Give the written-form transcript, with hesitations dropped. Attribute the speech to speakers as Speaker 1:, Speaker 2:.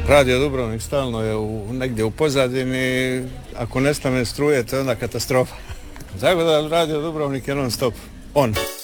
Speaker 1: Radio Dubrovnik stalno je negdje u pozadini, ako nestane struje to je onda katastrofa. Tako da Radio Dubrovnik je non stop on.